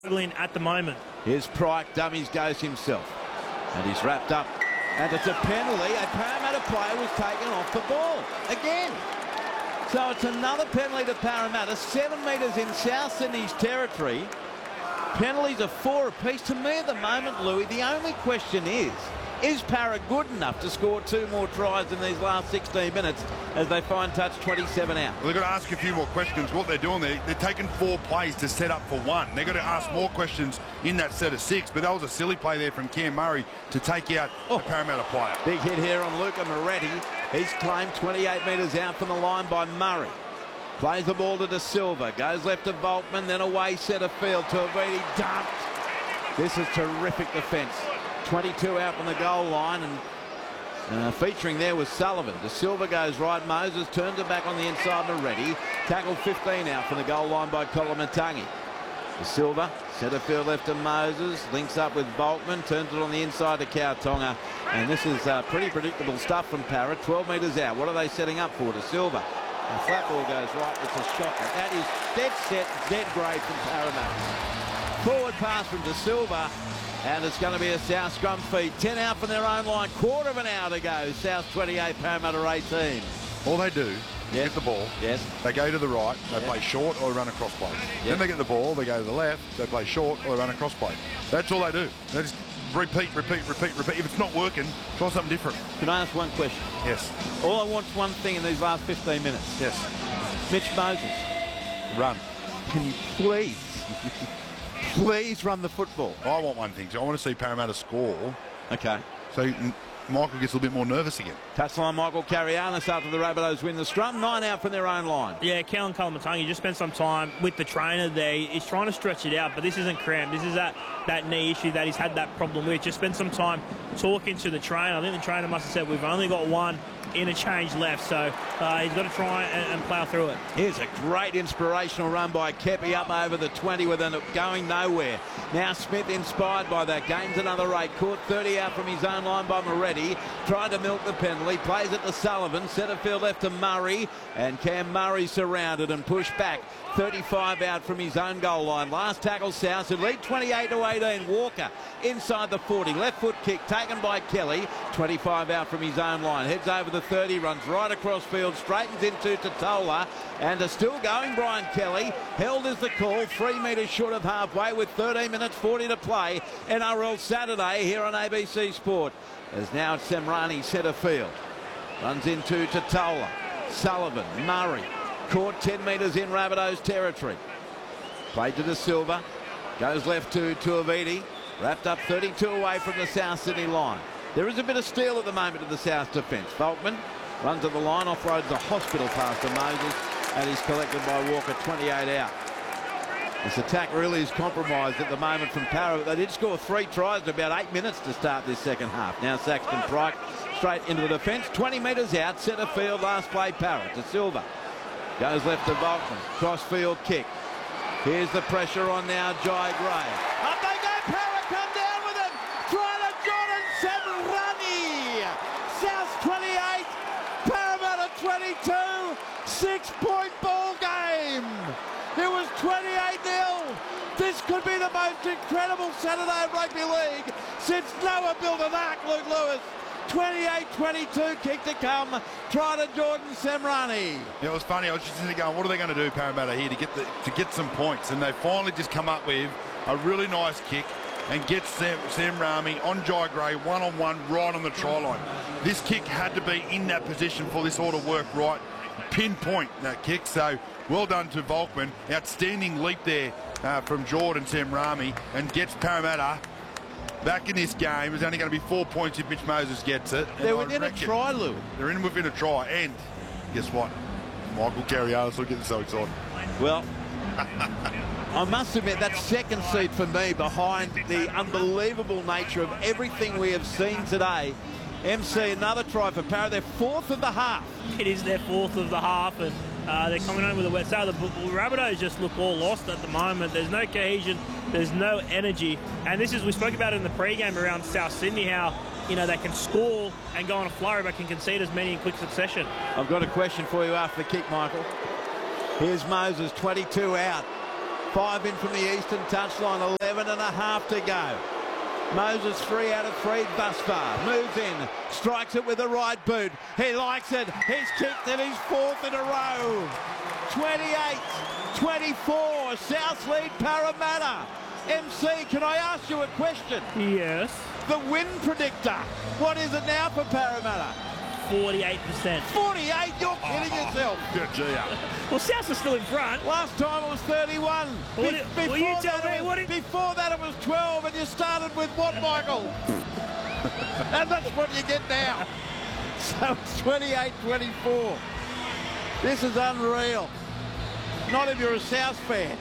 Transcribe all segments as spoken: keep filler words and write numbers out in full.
struggling at the moment. Here's Pryke, dummies goes himself. And he's wrapped up. And it's a penalty. A Parramatta player was taken off the ball. Again. So it's another penalty to Parramatta. Seven metres in South Sydney's territory. Penalties are four apiece. To me at the moment, Louis, the only question is, is Parra good enough to score two more tries in these last sixteen minutes as they find touch twenty-seven out? Well, they've got to ask a few more questions. What they're doing, they're, they're taking four plays to set up for one. They've got to ask more questions in that set of six, but that was a silly play there from Cam Murray to take out oh. a Parramatta player. Big hit here on Luca Moretti. He's claimed twenty-eight metres out from the line by Murray. Plays the ball to De Silva. Goes left to Volkman, then away centre field. Tuiviti dumped. This is terrific defence. twenty-two out from the goal line, and uh, featuring there was Sullivan. De Silva goes right. Moses turns it back on the inside. Moretti tackled fifteen out from the goal line by Koloamatangi. De Silva, centre field left to Moses, links up with Volkman, turns it on the inside to Kautonga, and this is uh, pretty predictable stuff from Parra. twelve metres out. What are they setting up for? De Silva. The flat ball goes right. It's a shocker. That is dead set, dead grade from Parramatta. Forward pass from De Silva. And it's going to be a South scrum feed. ten out from their own line. Quarter of an hour to go. South twenty-eight, Parramatta eighteen. All they do yes. get the ball. Yes. They go to the right. They yes. play short or run a cross play. Yes. Then they get the ball. They go to the left. They play short or run a cross play. That's all they do. They just repeat, repeat, repeat, repeat. If it's not working, try something different. Can I ask one question? Yes. All I want is one thing in these last fifteen minutes. Yes. Mitch Moses. Run. Can you please... Please run the football. I want one thing. So I want to see Parramatta score. Okay. So Michael gets a little bit more nervous again. Touchline Michael Carianis after the Rabbitohs win the scrum. Nine out from their own line. Yeah, Kellen Koloamatangi just spent some time with the trainer there. He's trying to stretch it out, but this isn't cramp. This is that, that knee issue that he's had that problem with. Just spent some time talking to the trainer. I think the trainer must have said, we've only got one interchange left, so uh, he's got to try and, and plough through it. Here's a great inspirational run by Kepi up over the twenty with it going nowhere. Now Smith inspired by that. Gains another eight. Caught thirty out from his own line by Moretti. Tried to milk the penalty. Plays it to Sullivan. Centre field left to Murray. And Cam Murray surrounded and pushed back. thirty-five out from his own goal line. Last tackle South. So lead twenty-eight to eighteen. Walker inside the forty. Left foot kick taken by Kelly. twenty-five out from his own line. Heads over the thirty. Runs right across field. Straightens into Totola. And are still going Brian Kelly. Held is the call. Three metres short of halfway with thirteen minutes forty to play. N R L Saturday here on A B C Sport. As now it's Semrani centre field. Runs into Totola. Sullivan. Murray. Caught ten metres in Rabbitohs territory. Played to De Silva. Goes left to Tuiviti. Wrapped up thirty-two away from the South Sydney line. There is a bit of steel at the moment of the South defence. Volkman runs at the line, offloads a hospital pass to Moses, and he's collected by Walker, twenty-eight out. This attack really is compromised at the moment from Parra. They did score three tries in about eight minutes to start this second half. Now Saxton Pryke straight into the defence. twenty metres out, centre field, last play Parra. De Silva goes left to Volkman. Cross field kick. Here's the pressure on now, Jai Gray. Up they go, Parra come down with it. Try to Jordan Semrani. South twenty-eight, Parramatta twenty-two. Six-point ball game. It was twenty-eight nil. This could be the most incredible Saturday of rugby league since Noah built an ark, Luke Lewis. twenty-eight twenty-two, kick to come. Try to Jordan Semrani. Yeah, it was funny. I was just sitting there going, what are they going to do, Parramatta, here to get the, to get some points? And they finally just come up with a really nice kick and get Sam, Semrani on Jai Gray one-on-one right on the try line. This kick had to be in that position for this all to work right. Pinpoint that kick. So well done to Volkman. Outstanding leap there uh, from Jordan Semrani, and gets Parramatta back in this game. It's only going to be four points if Mitch Moses gets it. They're within a try, Lou. They're in within a try, and guess what? Michael Carianis will get so excited. Well, I must admit that second seat for me behind the unbelievable nature of everything we have seen today. M C, another try for Parra. They're fourth of the half. It is their fourth of the half, and uh, they're coming home with a wet sail. The Rabbitohs just look all lost at the moment. There's no cohesion, there's no energy, and this is, we spoke about it in the pre-game around South Sydney, how, you know, they can score and go on a flurry, but can concede as many in quick succession. I've got a question for you after the kick, Michael. Here's Moses, twenty-two out. Five in from the eastern touchline, eleven and a half to go. Moses three out of three thus far. Moves in, strikes it with the right boot. He likes it. He's kicked it. He's fourth in a row. twenty-eight twenty-four. South lead Parramatta. M C, can I ask you a question? Yes. The win predictor. What is it now for Parramatta? forty-eight percent. forty-eight? You're kidding Oh, yourself. Good gee up. Well, South are still in front. Last time it was thirty-one. What Be- did- before, well, you tell that me, it was, what did- before that it was twelve, and you started with what, Michael? And that's what you get now. So it's twenty-eight twenty-four. This is unreal. Not if you're a South fan.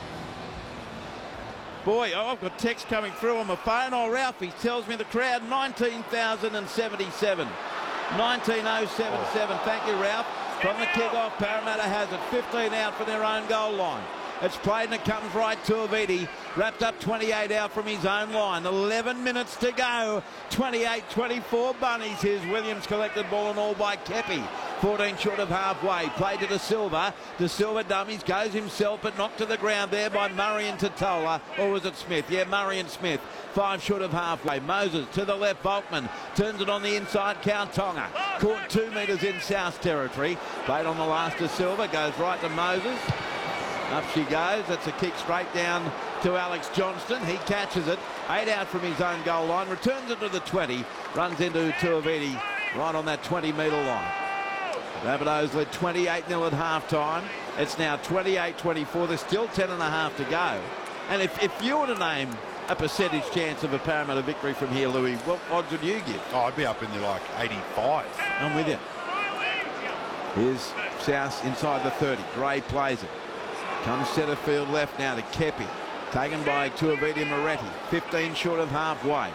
Boy, oh, I've got text coming through on my phone. Oh, Ralphie tells me the crowd nineteen thousand seventy-seven. nineteen thousand seventy-seven. Thank you, Ralph. From the kick-off, Parramatta has it. fifteen out from their own goal line. It's played and it comes right to Aviti. Wrapped up twenty-eight out from his own line. eleven minutes to go. twenty-eight twenty-four Bunnies. Here's Williams collected ball and all by Kepi. fourteen short of halfway. Played to De Silva. De Silva dummies. Goes himself but knocked to the ground there by Murray and Totola. Or was it Smith? Yeah, Murray and Smith. Five short of halfway. Moses to the left. Volkman turns it on the inside. Countonga. Caught two metres in South territory. Played on the last De Silva. Goes right to Moses. Up she goes. That's a kick straight down to Alex Johnston. He catches it. Eight out from his own goal line. Returns it to the twenty. Runs into Tuiviti right on that twenty metre line. Rabbitohs led twenty-eight nil at half-time. It's now twenty-eight twenty-four. There's still ten and a half to go. And if, if you were to name a percentage chance of a Parramatta victory from here, Louis, what odds would you give? Oh, I'd be up in the like eighty-five. I'm with you. Here's South inside the thirty. Gray plays it. Comes centre field left now to Kepi. Taken by Tuiviti Moretti. fifteen short of halfway.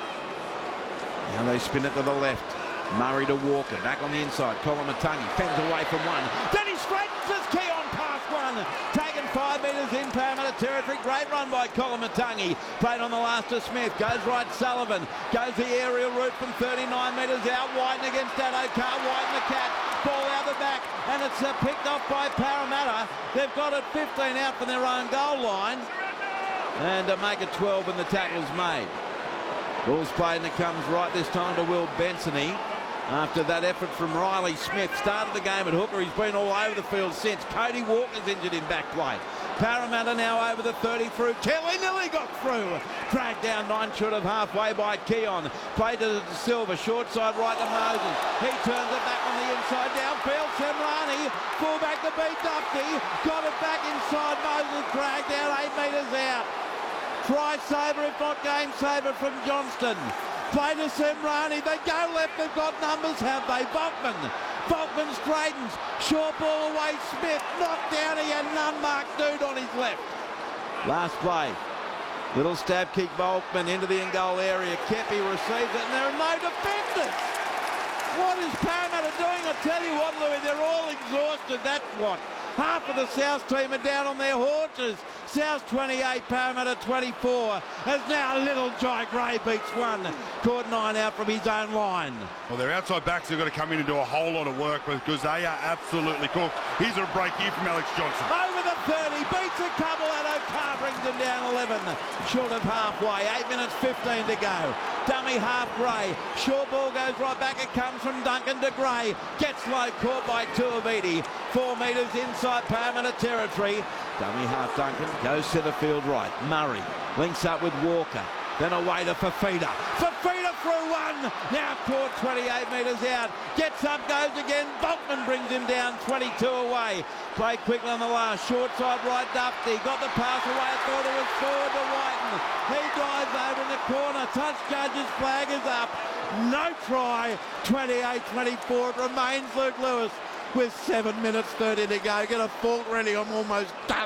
Now they spin it to the left. Murray to Walker. Back on the inside. Koloamatangi fends away from one. Then he straightens his key on past one. Taken five metres in Parramatta territory. Great run by Koloamatangi. Played on the last to Smith. Goes right Sullivan. Goes the aerial route from thirty-nine metres out. Widen against Addo-Carr. Widen the cat. Ball out the back. And it's uh, picked off by Parramatta. They've got it fifteen out from their own goal line. And uh, make it twelve when the tackle's made. Ball's played and it comes right this time to Will Bensony. After that effort from Riley Smith. Started the game at hooker. He's been all over the field since. Cody Walker's injured in back play. Parramatta now over the thirty through. Kelly nearly got through. Dragged down nine short of halfway by Keon. Played to De Silva. Short side right to Moses. He turns it back on the inside. Downfield. Semrani. Full back to beat Dufty. Got it back inside. Moses dragged out eight metres out. Try saver if not game saver from Johnston. Play to Semrani. They go left. They've got numbers, have they? Volkman. Volkman straightens. Short ball away. Smith knocked down. He had an unmarked dude on his left. Last play. Little stab kick. Volkman into the in-goal area. Kepi receives it and there are no defenders. What is Parramatta doing? I tell you what, Louis, they're all exhausted. That's what. Half of the South team are down on their haunches. South twenty-eight, Parramatta twenty-four. As now Little Jai Gray beats one. Caught nine out from his own line. Well, their outside backs have got to come in and do a whole lot of work because they are absolutely cooked. Here's a break here from Alex Johnson. Over the thirty, beats a couple. Addo-Carr brings him down eleven. Short of halfway, eight minutes fifteen to go. Dummy half Gray. Short ball goes right back. It comes from Duncan to Gray. Gets low, caught by Tuiviti. Four metres inside Parramatta territory. Dummy half Duncan goes centre field right. Murray links up with Walker. Then away to Fafita. Fafita through one. Now caught twenty-eight metres out. Gets up, goes again. Volkman brings him down twenty-two away. Play quickly on the last. Short side right, Dufty. Got the pass away. I thought it was forward to Whiten. He dives over in the corner. Touch judge's flag is up. No try. twenty-eight twenty-four. It remains Luke Lewis with seven minutes thirty to go. Get a fork ready. I'm almost done.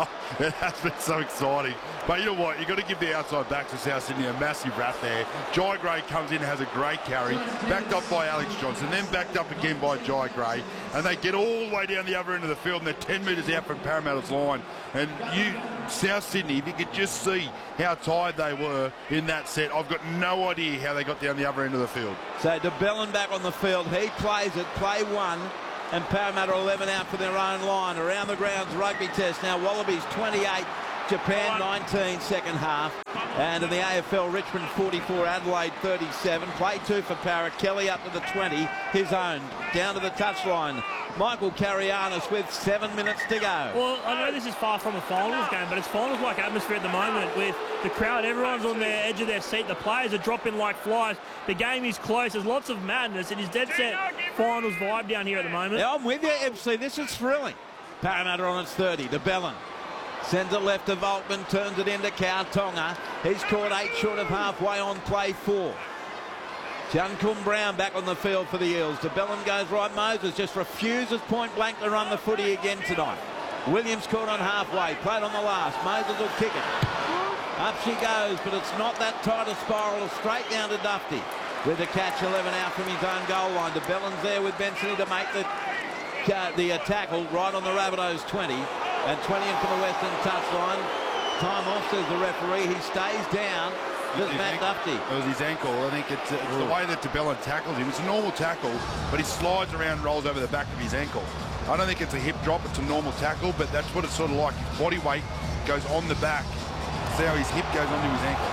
It has been so exciting. But you know what? You've got to give the outside back to South Sydney a massive rap there. Jai Gray comes in, has a great carry, backed up by Alex Johnson, then backed up again by Jai Gray. And they get all the way down the other end of the field, and they're ten metres out from Parramatta's line. And you, South Sydney, if you could just see how tired they were in that set, I've got no idea how they got down the other end of the field. So De Bellin back on the field. He plays it, play one. And Parramatta eleven out for their own line. Around the grounds rugby test. Now Wallabies twenty-eight, Japan nineteen, second half. And in the A F L, Richmond forty-four, Adelaide thirty-seven. Play two for Parra. Kelly up to the twenty, his own. Down to the touchline. Michael Carianis with seven minutes to go. Well, I know this is far from a finals game, but it's finals-like atmosphere at the moment with the crowd. Everyone's on the edge of their seat. The players are dropping like flies. The game is close. There's lots of madness. It is dead set finals vibe down here at the moment. Yeah, I'm with you, M C. This is thrilling. Parramatta on its thirty. De Bellin sends it left to Volkman, turns it into Kautonga. He's caught eight short of halfway on play four. Juncum Brown back on the field for the Eels. De Bellin goes right. Moses just refuses point blank to run the footy again tonight. Williams caught on halfway, played on the last. Moses will kick it. Up she goes, but it's not that tight a spiral. Straight down to Dufty with the catch. eleven out from his own goal line. De Bellin's there with Benson to make the uh, the uh, tackle right on the Rabbitohs twenty. And twenty in from the western touchline. Time off, says the referee. He stays down. Does Matt Dufty. It was his ankle. I think it's, it's the way that De Bellin tackles him. It's a normal tackle, but he slides around, rolls over the back of his ankle. I don't think it's a hip drop. It's a normal tackle, but that's what it's sort of like. His body weight goes on the back. See how his hip goes onto his ankle.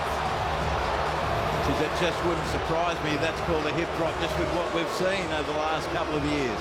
That just wouldn't surprise me. That's called a hip drop, just with what we've seen over the last couple of years.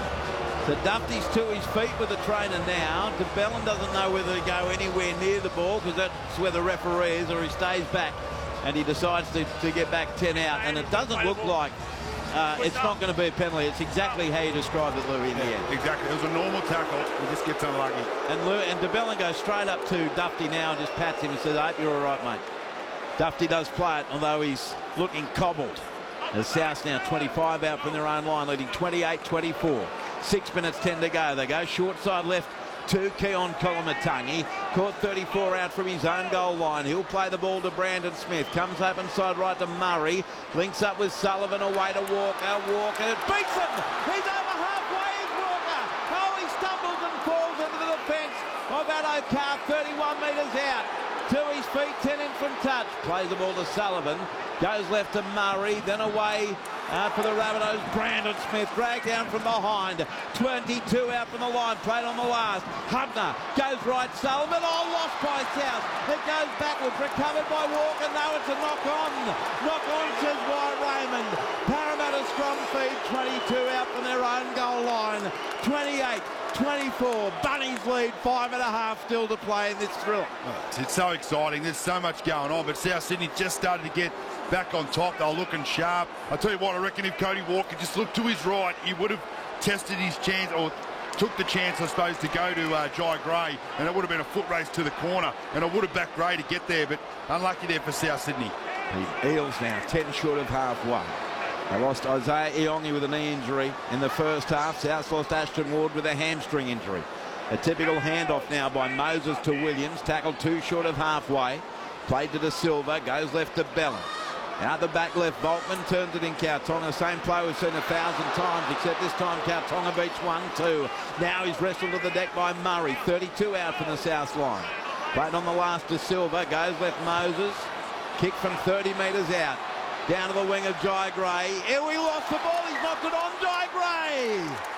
So Dufty's to his feet with the trainer now. De Bellin doesn't know whether to go anywhere near the ball because that's where the referee is, or he stays back and he decides to, to get back ten out. And it doesn't look like uh, it's not going to be a penalty. It's exactly how you described it, Louis, in the end. Exactly. It was a normal tackle. He just gets unlucky. And, Lou, and De Bellin goes straight up to Dufty now and just pats him and says, I hope you're all right, mate. Dufty does play it, although he's looking cobbled. As South now twenty-five out from their own line, leading twenty-eight twenty-four. Six minutes, ten to go. They go short side left to Keon Kolomatangi. Caught thirty-four out from his own goal line. He'll play the ball to Brandon Smith. Comes up inside right to Murray. Links up with Sullivan away to Walker. Walker beats him. He's over halfway. Is Walker. Oh, he stumbles and falls into the defence of Addo-Carr. thirty-one metres out. To his feet, ten in from touch. Plays the ball to Sullivan. Goes left to Murray. Then away uh, for the Rabbitohs. Brandon Smith dragged down from behind. twenty-two out from the line. Played on the last. Hubner goes right. Sullivan. Oh, lost by South. It goes backwards. Recovered by Walker. No, it's a knock on. Knock on, says Wyatt Raymond. Parramatta scrum feed. twenty-two out from their own goal line. twenty-eight twenty-four. Bunnies lead. Five and a half still to play in this thriller. It's, it's so exciting. There's so much going on, but South Sydney just started to get back on top. They were looking sharp. I tell you what, I reckon if Cody Walker just looked to his right, he would have tested his chance, or took the chance, I suppose, to go to uh, Jai Gray, and it would have been a foot race to the corner, and I would have backed Gray to get there, but unlucky there for South Sydney. The Eels now ten short of halfway. They lost Isaiah Iongi with a knee injury in the first half. South lost Ashton Ward with a hamstring injury. A typical handoff now by Moses to Williams. Tackled two short of halfway. Played to De Silva. Goes left to Bellin. Out the back left, Volkman turns it in Kautonga. Same play we've seen a thousand times, except this time Kautonga beats one two. Now he's wrestled to the deck by Murray. thirty-two out from the South line. Played on the last to Silva. Goes left Moses. Kick from thirty metres out. Down to the wing of Jai Gray. Here we lost the ball. He's knocked it on. Jai Gray.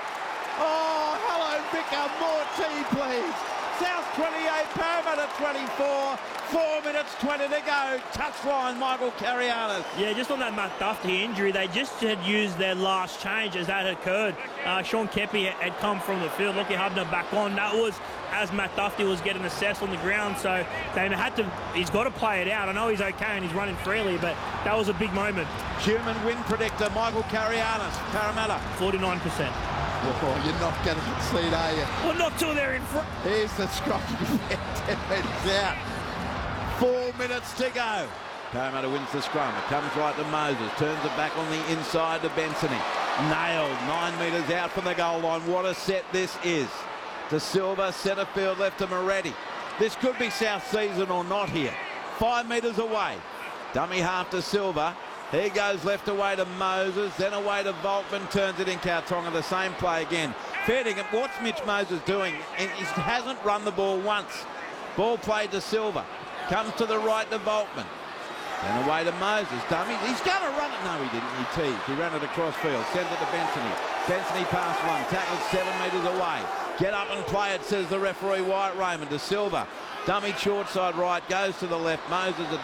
Oh, hello, Vicar. More tea, please. South twenty-eight, Parramatta twenty-four. Four minutes, twenty to go. Touchline, Michael Carianis. Yeah, just on that Matt Dufty injury, they just had used their last change as that had occurred. Uh, Sean Kepi had come from the field. Lockie Hubner back on. That was as Matt Dufty was getting assessed on the ground. So they had to, he's got to play it out. I know he's okay and he's running freely, but that was a big moment. Human win predictor, Michael Carianis, Parramatta. forty-nine percent. Oh, you're not going to concede, are you? Well, not till they're in front. Here's the scrum. ten metres out. Four minutes to go. Parramatta wins the scrum. It comes right to Moses. Turns it back on the inside to Bensony. Nailed. Nine metres out from the goal line. What a set this is. De Silva, centre field left to Moretti. This could be South season or not here. Five metres away. Dummy half to Silva. He goes left away to Moses, then away to Volkman, turns it in Kautonga, the same play again. Fair dinkum, what's Mitch Moses doing? He hasn't run the ball once. Ball played to Silva. Comes to the right to Volkman. Then away to Moses. Dummy. He's going to run it. No, he didn't. He teased. He ran it across field. Sends it to Bensony. Bensony past one. Tackled seven metres away. Get up and play it, says the referee Wyatt Raymond. To Silva. Dummy short side right, goes to the left. Moses